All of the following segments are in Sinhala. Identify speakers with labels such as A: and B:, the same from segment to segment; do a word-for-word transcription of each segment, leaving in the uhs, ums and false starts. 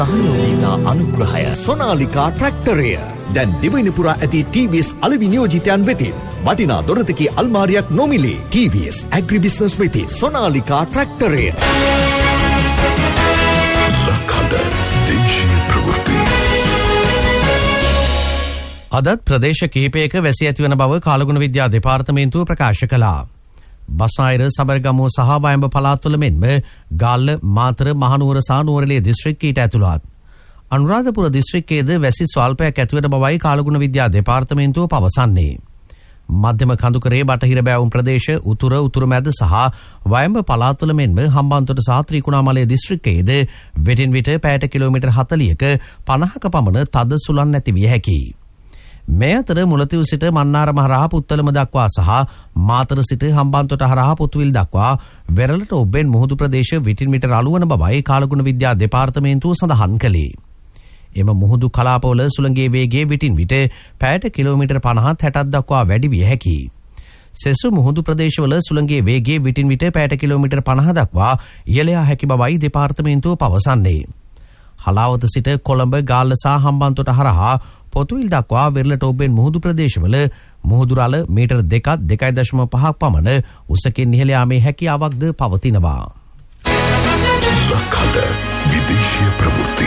A: සහයෝගීතා අනුග්‍රහය
B: සොනාලිකා ට්‍රැක්ටරය දැන් දිවයින පුරා ඇති ටී වී එස් අලෙවි නියෝජිතයන් වෙතින් වටිනා දොරතකි අල්මාරියක් නොමිලේ. ටී වී එස් ඇග්‍රි බිස්නස් වෙතින් සොනාලිකා ට්‍රැක්ටරය.
C: ලක්හඬ දේශීය ප්‍රවෘත්ති.
D: අදත් ප්‍රදේශ කිහිපයක වැසි ඇතිවන බව කාලගුණ විද්‍යා දෙපාර්තමේන්තුව ප්‍රකාශ කළා. බස්නාහිර සබරගමුව සහ වයඹ පළාත්වල මෙන්ම ගාල්ල මාතර මහනුවර සහ නුවරඑළිය දිස්ත්‍රික්කයට ඇතුළත් අනුරාධපුර දිස්ත්‍රික්කයේද වැසි ස්වල්පයක් ඇතිවන බවයි කාලගුණ විද්‍යා දෙපාර්තමේන්තුව පවසන්නේ. මධ්‍යම කඳුකරේ බටහිර බැවුම් ප්‍රදේශ උතුර උතුරු මැද සහ වයඹ පළාත්වල මෙන්ම හම්බන්තොට සහ ත්‍රිකුණාමලය දිස්ත්‍රික්කයේද වෙටින් විට පැයට කිලෝමීටර් හතළිහක පනහක පමණ තද සුළං ඇති විය හැකියි. මේ අතර මුලතිව් සිට මන්නාරම හරහා පුත්තලම දක්වා සහ මාතර සිට හම්බන්තොට හරහා පුතුවිල් දක්වා වෙරළට ඔබෙන් මුහුදු ප්‍රදේශ විටින් විට රළු වන බවයි කාලගුණ විද්‍යා දෙපාර්තමේන්තුව සඳහන් කළේ. එම මුහුදු කලාපවල සුළඟේ වේගය විටින් විට පැයට කිලෝමීටර් පනහත් හැටක් දක්වා වැඩි විය හැකියි. සෙසු මුහුදු ප්‍රදේශවල සුළඟේ වේගය විටින් විට පැයට කිලෝමීටර් පනහ දක්වා ඉහළ යා හැකි බවයි දෙපාර්තමේන්තුව පවසන්නේ. හලාවත සිට කොළඹ ගාල්ල සහ හම්බන්තොට හරහා පොතුවිල් දක්වා වෙරළට ඔබෙන් මුහුදු ප්‍රදේශවල මුහුදු රළ මීටර් දෙකක් දෙකයි දශම පහක් පමණ උසකින් ඉහළ යාමේ හැකියාවක්ද පවතිනවා.
C: ලක්හඬ විදේශීය ප්‍රවෘත්ති.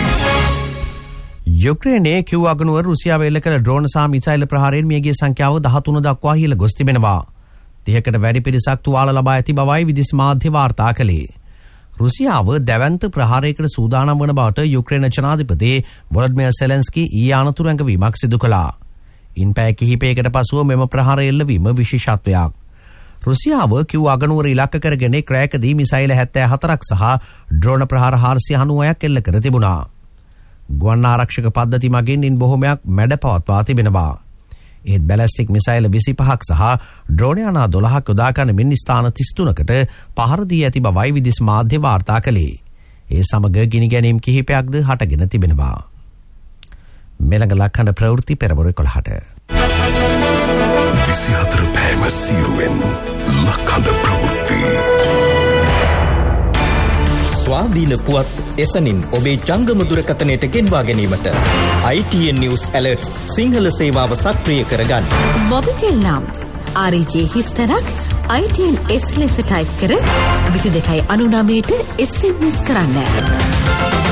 D: යුක්‍රේනයේ කිව් අගනුවර රුසියාව එල්ල කළ ඩ්‍රෝන සහ මිසයිල් ප්‍රහාරයෙන් මියගිය සංඛ්‍යාව දහතුන දක්වා ඉහළ ගොස් තිබෙනවා. තිහකට වැඩි පිරිසක් තුවාල ලබා ඇති බවයි විදේශ මාධ්‍ය වාර්තා කළේ. රුසියාව දැවන්ත ප්‍රහාරයකට සූදානම් වන බවට යුක්‍රේන ජනාධිපති වොලොඩිමිර් සෙලෙන්ස්කී ඊයේ අනතුරු ඇඟවීමක් සිදු කළා. ඉන් පැය කිහිපයකට පසුව මෙම ප්‍රහාරය එල්ලවීම විශේෂත්වයක්. රුසියාව කිව් අගනුවර ඉලක්ක කරගෙන ක්‍රෑකදී මිසයිල් හැත්තෑ හතරක් සහ ඩ්‍රෝන ප්‍රහාර හාරසිය අනූවයක් එල්ල කර තිබුණා. ගුවන් ආරක්ෂක පද්ධති මගින් ඉන් බොහොමයක් මැඩ පවත්වා තිබෙනවා. ඒත් බැලස්ටික් මිසයිල් විසිපහක් සහ ඩ්‍රෝන යානා දොළහක් යොදා ගනිමින් ස්ථාන තිස් තුනකට පහර දී ඇති බවයි විදේශ මාධ්‍ය වාර්තා කළේ. ඒ සමග ගිනි ගැනීම් කිහිපයක්ද හටගෙන තිබෙනවා. මෙලඟ ලක්හඬ ප්‍රවෘත්ති පෙරවරු එකොළහට.
C: විසිහතර පෑම සීරුවෙන් ලක්හඬ ප්‍රවෘත්ති.
A: ස්වාධීන පුවත් එසනින් ඔබේ ජංගම දුරකථනයට ගෙන්වා ගැනීමට I T N News Alerts Sinhala සේවාව සක්‍රිය කරගන්න.
E: මොබිටෙල් නම් R J හිස්තරක් I T N S ලෙස ටයිප් කර විසි දෙකයි අනු නවයට S M S කරන්න.